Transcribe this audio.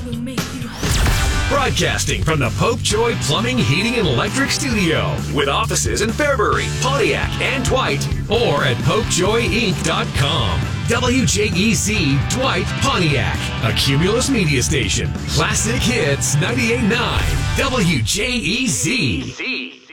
Broadcasting from the Pope Joy Plumbing, Heating, and Electric Studio with offices in Fairbury, Pontiac, and Dwight, or at PopeJoyInc.com. WJEZ Dwight, Pontiac, a Cumulus media station. Classic Hits 98.9 WJEZ.